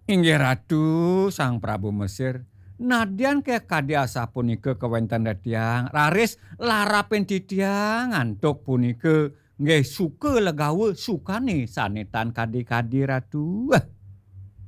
Inggih Ratu Sang Prabu Mesir. Nadyan ke kadiasa punika kewenten dadiang raris larapen didiang antuk punika nggih suke legawe sukane sanetan kadi-kadi Ratu.